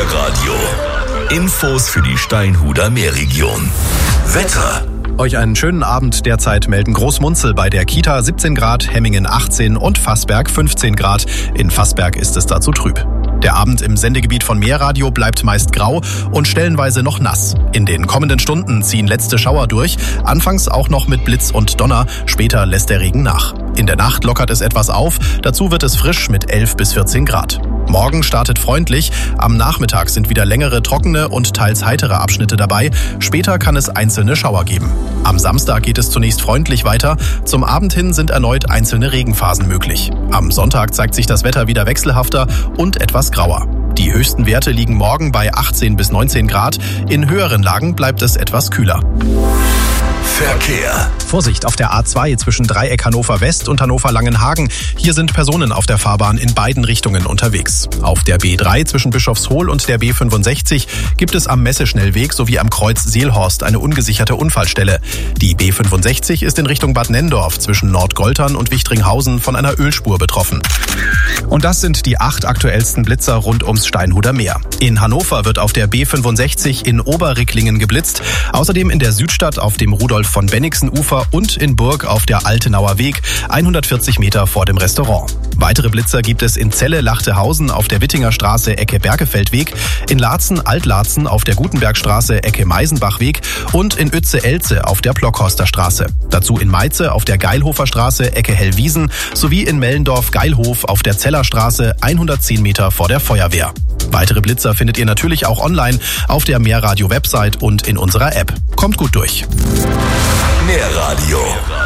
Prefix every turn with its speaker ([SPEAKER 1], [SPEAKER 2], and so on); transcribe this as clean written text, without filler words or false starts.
[SPEAKER 1] Meerradio. Infos für die Steinhuder Meerregion. Wetter.
[SPEAKER 2] Euch einen schönen Abend. Derzeit melden Großmunzel bei der Kita 17 Grad, Hemmingen 18 und Fassberg 15 Grad. In Fassberg ist es dazu trüb. Der Abend im Sendegebiet von Meerradio bleibt meist grau und stellenweise noch nass. In den kommenden Stunden ziehen letzte Schauer durch, anfangs auch noch mit Blitz und Donner, später lässt der Regen nach. In der Nacht lockert es etwas auf, dazu wird es frisch mit 11 bis 14 Grad. Morgen startet freundlich, am Nachmittag sind wieder längere, trockene und teils heitere Abschnitte dabei, später kann es einzelne Schauer geben. Am Samstag geht es zunächst freundlich weiter, zum Abend hin sind erneut einzelne Regenphasen möglich. Am Sonntag zeigt sich das Wetter wieder wechselhafter und etwas grauer. Die höchsten Werte liegen morgen bei 18 bis 19 Grad, in höheren Lagen bleibt es etwas kühler.
[SPEAKER 1] Verkehr.
[SPEAKER 2] Vorsicht auf der A2 zwischen Dreieck Hannover West und Hannover Langenhagen. Hier sind Personen auf der Fahrbahn in beiden Richtungen unterwegs. Auf der B3 zwischen Bischofshohl und der B65 gibt es am Messeschnellweg sowie am Kreuz Seelhorst eine ungesicherte Unfallstelle. Die B65 ist in Richtung Bad Nenndorf zwischen Nordgoltern und Wichtringhausen von einer Ölspur betroffen. Und das sind die 8 aktuellsten Blitzer rund ums Steinhuder Meer. In Hannover wird auf der B65 in Oberricklingen geblitzt, außerdem in der Südstadt auf dem Rudolf von Bennigsen-Ufer und in Burg auf der Altenauer Weg, 140 Meter vor dem Restaurant. Weitere Blitzer gibt es in Celle-Lachtehausen auf der Wittinger Straße Ecke Berkefeldweg, in Laatzen-Altlaatzen auf der Gutenbergstraße Ecke Meisenbachweg und in Uetze-Elze auf der Blockhorster Straße. Dazu in Meize auf der Geilhofer Straße Ecke Hellwiesen sowie in Mellendorf-Geilhof auf der Zellerstraße 110 Meter vor der Feuerwehr. Weitere Blitzer findet ihr natürlich auch online auf der Meerradio-Website und in unserer App. Kommt gut durch.
[SPEAKER 1] Meerradio.